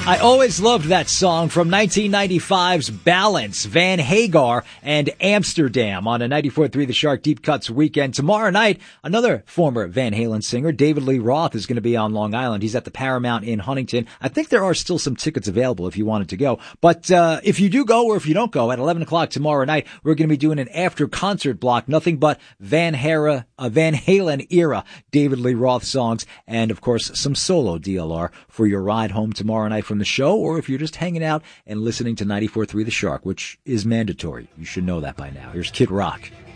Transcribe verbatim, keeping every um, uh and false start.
I always loved that song from nineteen ninety-five's Balance, Van Hagar and Amsterdam on a ninety-four point three The Shark Deep Cuts weekend. Tomorrow night, another former Van Halen singer, David Lee Roth, is going to be on Long Island. He's at the Paramount in Huntington. I think there are still some tickets available if you wanted to go. But uh if you do go or if you don't go, at eleven o'clock tomorrow night, we're going to be doing an after-concert block, nothing but Van, Hara, uh, Van Halen era David Lee Roth songs, and of course some solo D L R for your ride home tomorrow night from the show, or if you're just hanging out and listening to ninety-four point three The Shark, which is mandatory. You should know that by now. Here's Kid Rock.